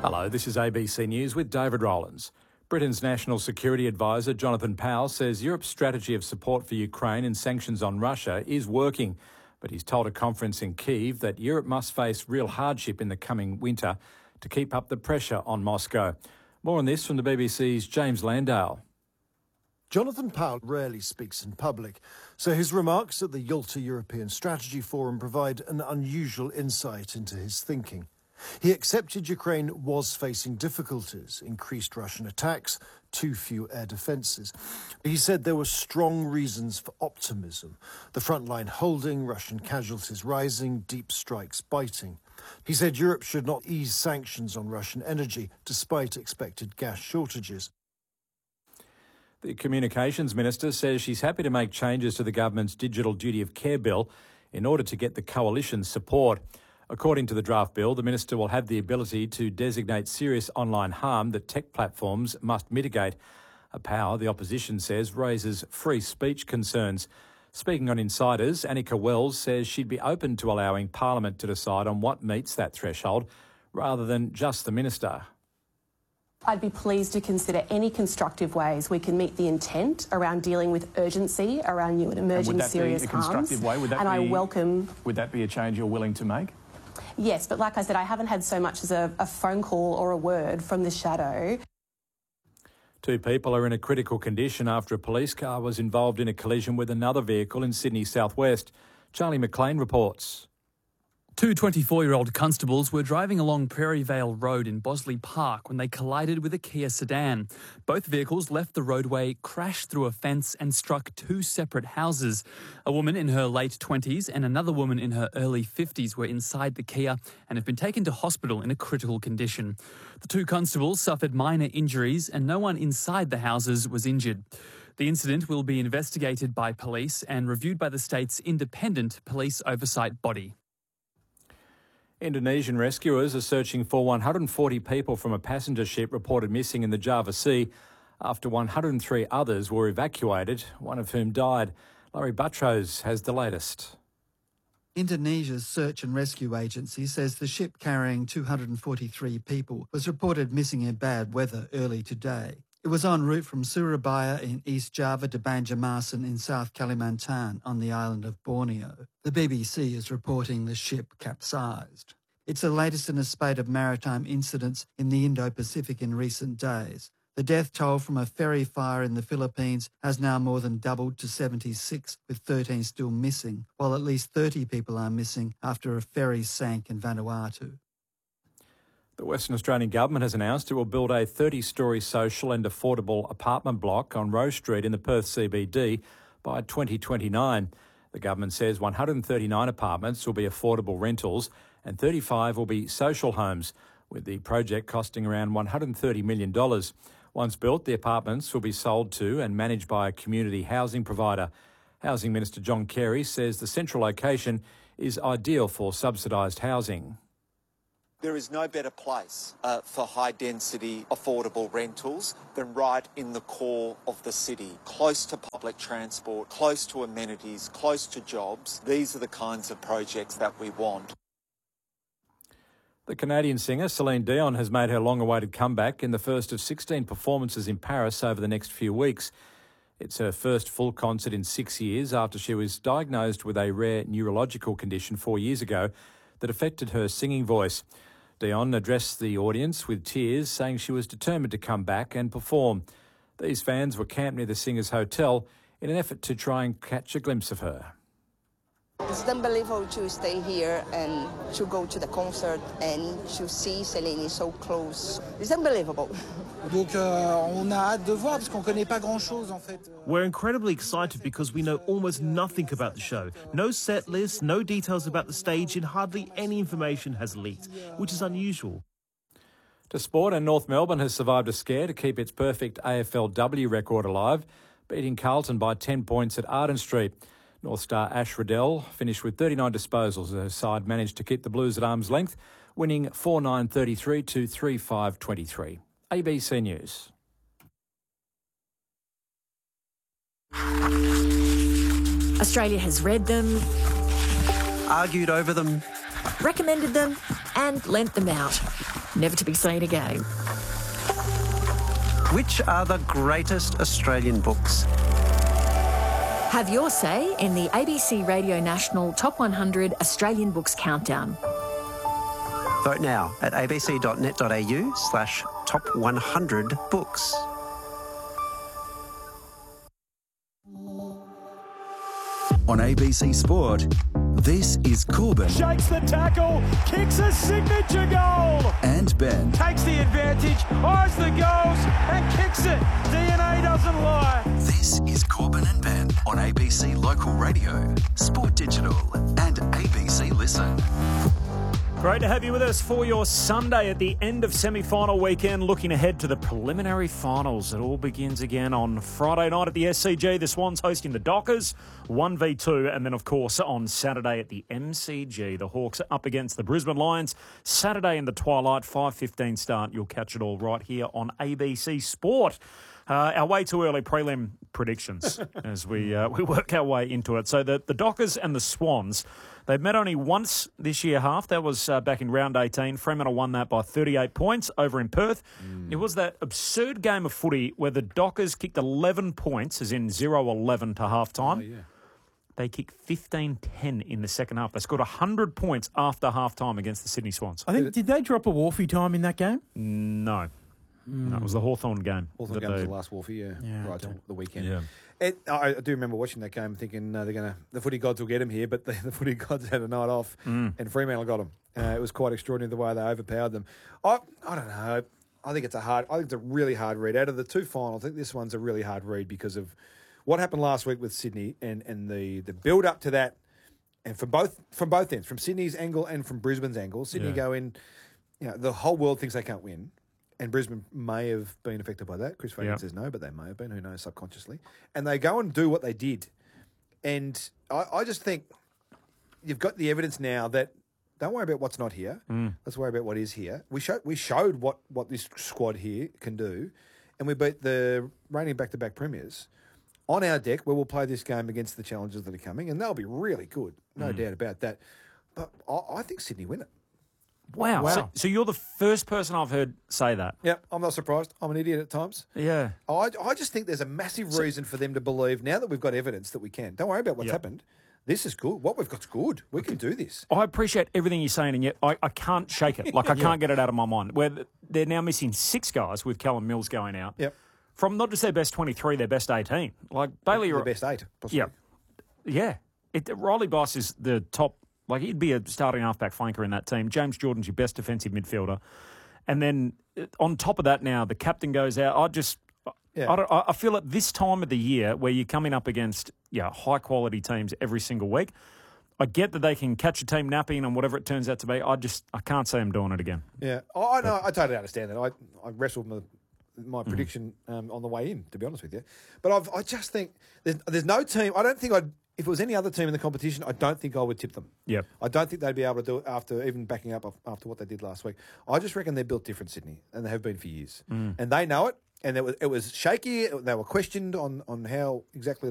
Hello, this is ABC News with David Rowlands. Britain's National Security Advisor Jonathan Powell says Europe's strategy of support for Ukraine and sanctions on Russia is working, but he's told a conference in Kyiv that Europe must face real hardship in the coming winter to keep up the pressure on Moscow. More on this from the BBC's James Landale. Jonathan Powell rarely speaks in public, so his remarks at the Yalta European Strategy Forum provide an unusual insight into his thinking. He accepted Ukraine was facing difficulties, increased Russian attacks, too few air defences. He said there were strong reasons for optimism. The front line holding, Russian casualties rising, deep strikes biting. He said Europe should not ease sanctions on Russian energy, despite expected gas shortages. The Communications Minister says she's happy to make changes to the government's Digital Duty of Care bill in order to get the coalition's support. According to the draft bill, the minister will have the ability to designate serious online harm that tech platforms must mitigate, a power the opposition says raises free speech concerns. Speaking on Insiders, Annika Wells says she'd be open to allowing Parliament to decide on what meets that threshold, rather than just the minister. I'd be pleased to consider any constructive ways we can meet the intent around dealing with urgency around new and emerging serious harms. I welcome. Would that be a change you're willing to make? Yes, but like I said, I haven't had so much as a phone call or a word from the shadow. 2 people are in a critical condition after a police car was involved in a collision with another vehicle in Sydney southwest. Charlie McLean reports. 2 24-year-old constables were driving along Prairie Vale Road in Bosley Park when they collided with a Kia sedan. Both vehicles left the roadway, crashed through a fence and struck 2 separate houses. A woman in her late 20s and another woman in her early 50s were inside the Kia and have been taken to hospital in a critical condition. The 2 constables suffered minor injuries and no one inside the houses was injured. The incident will be investigated by police and reviewed by the state's independent police oversight body. Indonesian rescuers are searching for 140 people from a passenger ship reported missing in the Java Sea after 103 others were evacuated, one of whom died. Larry Buttrose has the latest. Indonesia's Search and Rescue Agency says the ship carrying 243 people was reported missing in bad weather early today. It was en route from Surabaya in East Java to Banjarmasin in South Kalimantan on the island of Borneo. The BBC is reporting the ship capsized. It's the latest in a spate of maritime incidents in the Indo-Pacific in recent days. The death toll from a ferry fire in the Philippines has now more than doubled to 76, with 13 still missing, while at least 30 people are missing after a ferry sank in Vanuatu. The Western Australian Government has announced it will build a 30-storey social and affordable apartment block on Rose Street in the Perth CBD by 2029. The government says 139 apartments will be affordable rentals and 35 will be social homes, with the project costing around $130 million. Once built, the apartments will be sold to and managed by a community housing provider. Housing Minister John Carey says the central location is ideal for subsidised housing. There is no better place for high-density, affordable rentals than right in the core of the city, close to public transport, close to amenities, close to jobs. These are the kinds of projects that we want. The Canadian singer Celine Dion has made her long-awaited comeback in the first of 16 performances in Paris over the next few weeks. It's her first full concert in 6 years after she was diagnosed with a rare neurological condition 4 years ago that affected her singing voice. Dion addressed the audience with tears, saying she was determined to come back and perform. These fans were camped near the singer's hotel in an effort to try and catch a glimpse of her. It's unbelievable to stay here and to go to the concert and to see Celine so close. It's unbelievable. We're incredibly excited because we know almost nothing about the show. No set list, no details about the stage, and hardly any information has leaked, which is unusual. To sport, and North Melbourne has survived a scare to keep its perfect AFLW record alive, beating Carlton by 10 points at Arden Street. North star Ash Riddell finished with 39 disposals. Her side managed to keep the Blues at arm's length, winning 4-9-33 to 3-5-23. ABC News. Australia has read them, argued over them, recommended them and lent them out. never to be seen again. Which are the greatest Australian books? Have your say in the ABC Radio National Top 100 Australian Books Countdown. Vote now at abc.net.au/top100books. On ABC Sport, this is Corbin. Shakes the tackle, kicks a signature goal. And Ben. Takes the advantage, eyes the goals and kicks it. DNA doesn't lie. This is Corbin and Ben on ABC Local Radio, Sport Digital and ABC Listen. Great to have you with us for your Sunday at the end of semi-final weekend, looking ahead to the preliminary finals. It all begins again on Friday night at the SCG. The Swans hosting the Dockers, 1v2. And then, of course, on Saturday at the MCG, the Hawks are up against the Brisbane Lions. Saturday in the twilight, 5:15 start. You'll catch it all right here on ABC Sport. Our way too early prelim predictions as we work our way into it. So the Dockers and the Swans, they've met only once this year half. That was back in round 18. Fremantle won that by 38 points over in Perth. It was that absurd game of footy where the Dockers kicked 11 points, as in 0-11 to half-time. Oh, yeah. They kicked 15-10 in the second half. They scored 100 points after half-time against the Sydney Swans. I think, did they drop a Wharfie time in that game? No. No, it was the Hawthorn game. Hawthorn game was the last Wharfie, right, till the weekend. Yeah. I do remember watching that game thinking the footy gods will get him here, but the footy gods had a night off and Fremantle got him. It was quite extraordinary the way they overpowered them. I don't know. I think it's a really hard read. Out of the two finals, I think this one's a really hard read because of what happened last week with Sydney and the build up to that, and from both ends, from Sydney's angle and from Brisbane's angle. Sydney go in, the whole world thinks they can't win. And Brisbane may have been affected by that. Chris Fagan says no, but they may have been. Who knows, subconsciously. And they go and do what they did. And I just think you've got the evidence now that don't worry about what's not here. Let's worry about what is here. We showed what this squad here can do. And we beat the reigning back-to-back premiers on our deck where we'll play this game against the challenges that are coming. And they'll be really good. No doubt about that. But I think Sydney win it. Wow. So you're the first person I've heard say that. Yep, I'm not surprised. I'm an idiot at times. Yeah. I just think there's a massive reason for them to believe, now that we've got evidence that we can. Don't worry about what's happened. This is good. What we've got's good. We can do this. I appreciate everything you're saying, and yet I can't shake it. Like, I can't get it out of my mind. Where they're now missing 6 guys with Callum Mills going out. Yep. From not just their best 23, their best 18. Like, Bailey... Their best 8, possibly. Yeah. Riley Boss is the top... Like, he'd be a starting halfback flanker in that team. James Jordan's your best defensive midfielder. And then on top of that now, the captain goes out. I feel at this time of the year where you're coming up against high-quality teams every single week, I get that they can catch a team napping and whatever it turns out to be. I can't see them doing it again. Yeah. I know. I totally understand that. I wrestled with my prediction on the way in, to be honest with you. But I just think there's no team. I don't think if it was any other team in the competition, I don't think I would tip them. Yep. I don't think they'd be able to do it after even backing up after what they did last week. I just reckon they're built different, Sydney, and they have been for years. And they know it, and it was shaky. They were questioned on how exactly